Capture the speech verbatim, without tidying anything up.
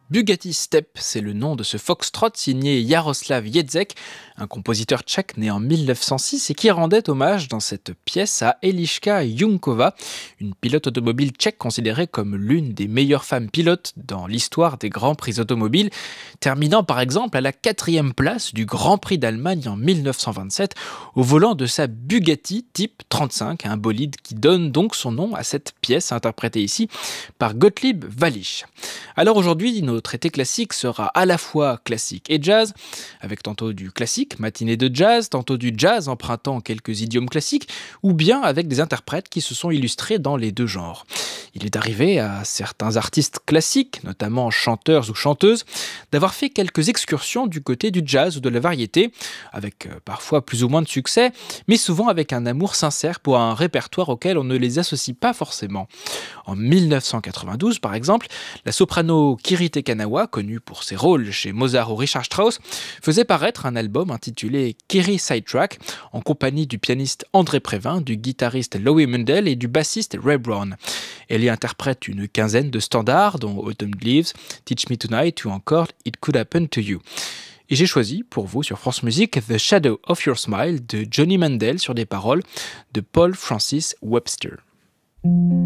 Bugatti Step, c'est le nom de ce foxtrot signé Jaroslav Jezek, un compositeur tchèque né en mille neuf cent six et qui rendait hommage dans cette pièce à Eliška Junková, une pilote automobile tchèque considérée comme l'une des meilleures femmes pilotes dans l'histoire des grands prix automobiles, terminant par exemple à la quatrième place du Grand Prix d'Allemagne en mille neuf cent vingt-sept au volant de sa Bugatti Type trente-cinq, un bolide qui donne donc son nom à cette pièce interprétée ici par Gottlieb Wallisch. Alors aujourd'hui, notre été classique sera à la fois classique et jazz, avec tantôt du classique, matinée de jazz, tantôt du jazz empruntant quelques idiomes classiques, ou bien avec des interprètes qui se sont illustrés dans les deux genres. Il est arrivé à certains artistes classiques, notamment chanteurs ou chanteuses, d'avoir fait quelques excursions du côté du jazz ou de la variété, avec euh, parfois plus ou moins de succès, mais souvent avec un amour sincère pour un répertoire auquel on ne les associe pas forcément. En mille neuf cent quatre-vingt-douze, par exemple, la soprano Kirite Kanawa, connue pour ses rôles chez Mozart ou Richard Strauss, faisait paraître un album intitulé Kiri Sidetrack, en compagnie du pianiste André Prévin, du guitariste Louis Mundell et du bassiste Ray Brown. Elle y interprète une quinzaine de standards, dont Autumn Leaves, Teach Me Tonight ou encore It Could Happen to You. Et j'ai choisi pour vous sur France Musique The Shadow of Your Smile de Johnny Mandel sur des paroles de Paul Francis Webster.